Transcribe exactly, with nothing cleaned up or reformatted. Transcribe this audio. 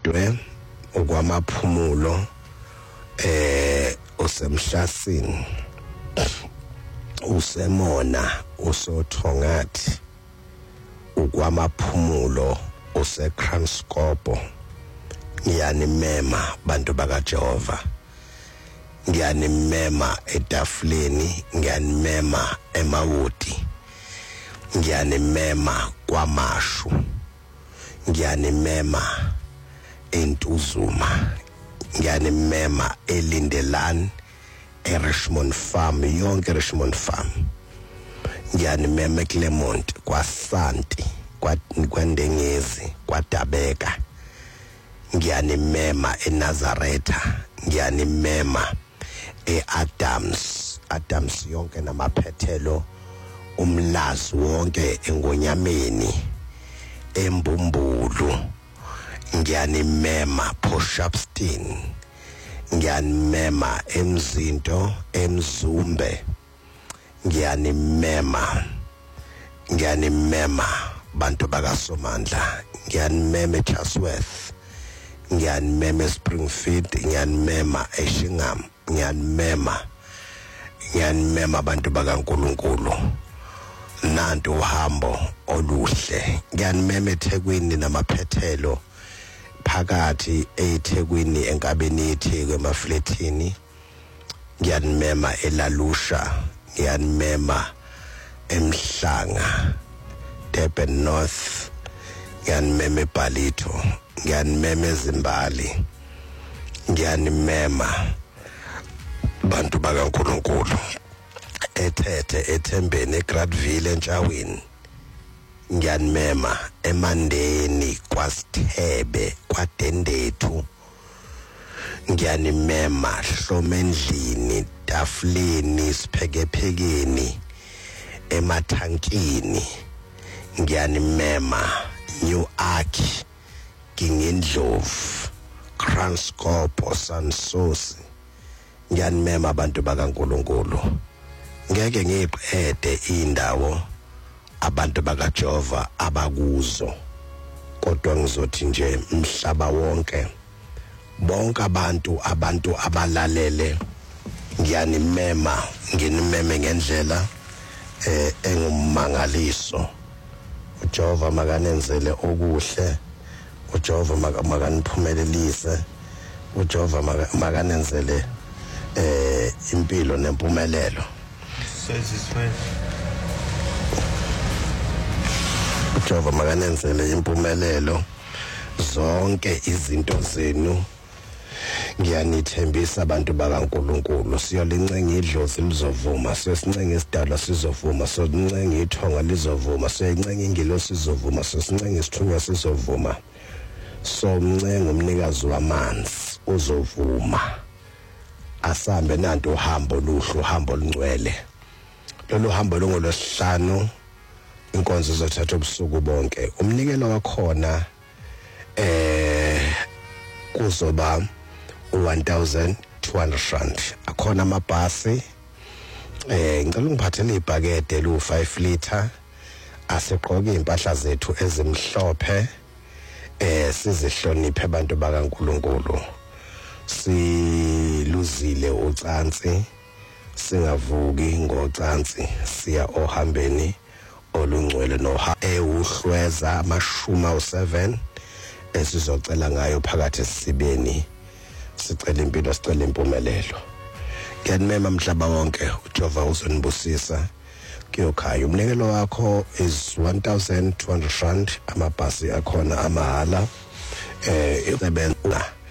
Mdludwe okwamaphumulo eh usemshasini usemona usothongathi ukwamaphumulo useKranskopo. Ngiyanimema bantu bakaJehova, ngiyanimema etafuleni, ngiyanimema emawodi, ngiyanimema kwamashu, ngiyanimema eNtuzuma, ngiyanimema eLindelani, eRichmond Farm, yonke Richmond Farm, ngiyanimema eClermont, kwaSanti, kwaNdengezi, kwaDabeka, ngiyanimema eNazaretha, ngiyanimema eAdams, Adams yonke namaphethelo, umlazi wonke engonyameni, eMbumbulu, ngiyanimema Poshapstein, ngiyanimema eMzinto, eMzumbe, ngiyanimema ngiyanimema bantu bakaSomandla, ngiyanimema eChatsworth, ngiyanimema eSpringfield, ngiyanimema eShingham, ngiyanimema ngiyanimema abantu bakaNkulunkulu. Nanto uhambo oluhle, ngiyanimema eThekwini namaphethelo phakathi eThekwini enkabeni eThekwini emafletini, ngiyanimema eLalusha, ngiyanimema eMhlanga, Durban North, ngiyanimema eBhalito, ngiyanimema eZimbali, ngiyanimema bantu bakaNkulunkulu eThethe, eThembeni, eGradville, eNtshawini, ngiyanimema eMandeni, kwaSithebe, kwaDendethu, ngiyanimema Hlomendlini, Tafuleni, Siphekephekeni, eMathankini, ngiyanimema New Ark, Kingindlovu, Kranskopo, Sansosi, ngiyanimema abantu bakaNkulunkulu. Ngeke ngiqede indawo abantu bakaJehova abakuzo, kodwa ngizothi nje umhlaba wonke, bonke abantu abantu abalalele, ngiyanimema, nginimeme ngendlela eh engumangaliso. uJehova makanenzele okuhle, uJehova makaniphumelelise, uJehova makanenzele eh impilo nempumelelo. uJehova makanenzele impumelelo zonke izinto zenu. Ngiyanithembisa abantu bakaNkulunkulu, siyolincenga idlozi lizovuma, siyosincenga isidalwa sizovuma, siyolincenga ithonga lizovuma, siyolincenga ingilosi sizovuma, siyosincenga isithunywa sizovuma, somncenga umnikazi wamanzi uzovuma. Asambe nanto uhambo luhlu, uhambo olungcwele. Lolu hambo lungolosihlanu, inkonzo izothatha ubusuku bonke. Umnikelo wakhona eh kuzoba one thousand two hundred rand. Akhona amabhasi eh ngicela ungiphathele ibhakede lu five liter, asiqoke impahla zethu ezimhlophe, eh sizihloniphe abantu bakaNkulunkulu, siluzile ucansi, singavuki ngocansi, siya ohambeni olungcwele noha ewuhlweza amashuma u7 esizocela ngayo phakathi esibeni, sicela impilo, sicela impumelelo. Ngiyanimema mhlaba wonke, uJehova uzonibusisa kuyokhaya. Umnikelo wakho is one thousand two hundred rand, amabhasi akhona amahala eh isebenza